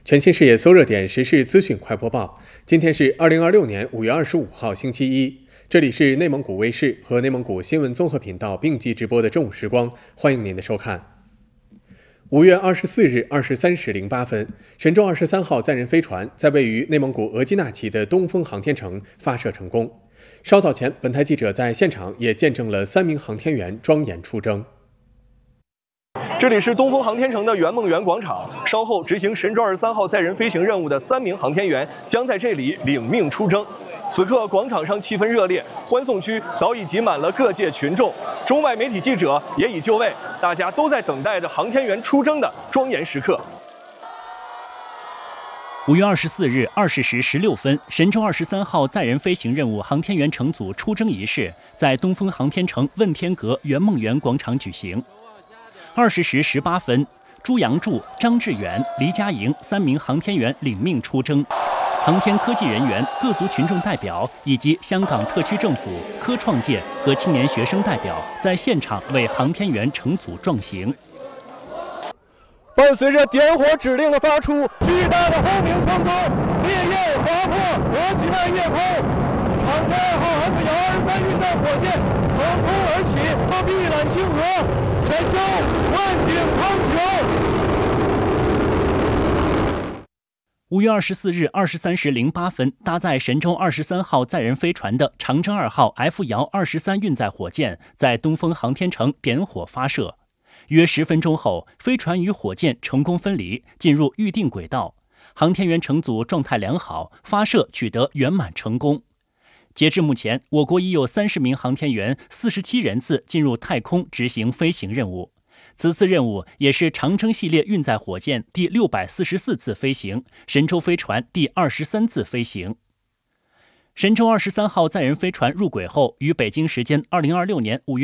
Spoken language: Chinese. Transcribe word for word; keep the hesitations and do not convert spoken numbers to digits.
全新视野搜热点时事资讯快播报。今天是二零二六年五月二十五号，星期一。这里是内蒙古卫视和内蒙古新闻综合频道并机直播的正午时光，欢迎您的收看。五月二十四日二十三时零八分，神舟二十三号载人飞船在位于内蒙古额济纳旗的东风航天城发射成功。稍早前，本台记者在现场也见证了三名航天员庄严出征。 这里是东风航天城的圆梦园广场，稍后执行神舟二十三号载人飞行任务的三名航天员将在这里领命出征。此刻广场上气氛热烈，欢送区早已挤满了各界群众，中外媒体记者也已就位，大家都在等待着航天员出征的庄严时刻。 五月二十四日二十时十六分，神舟二十三号载人飞行任务航天员乘组出征仪式在东风航天城问天阁圆梦园广场举行。二十时十八分，朱杨柱、张志远、黎佳莹三名航天员领命出征。航天科技人员、各族群众代表以及香港特区政府、科创界和青年学生代表在现场为航天员乘组壮行。 伴随着点火指令的发出，巨大的轰鸣声中，烈焰划破额济纳夜空。长征二号 F 遥二十三运载火箭腾空而起，避揽星河，神舟问鼎康球。 五月二十四日二十三时零八分，搭载神舟二十三号载人飞船的长征二号 F 遥二十三运载火箭在东风航天城点火发射。约十分钟后，飞船与火箭成功分离，进入预定轨道。航天员乘组状态良好，发射取得圆满成功。截至目前，我国已有三十名航天员、四十七人次进入太空执行飞行任务。此次任务也是长征系列运载火箭第六百四十四次飞行，神舟飞船第二十三次飞行。神舟二十三号载人飞船入轨后，于北京时间二零二六年五月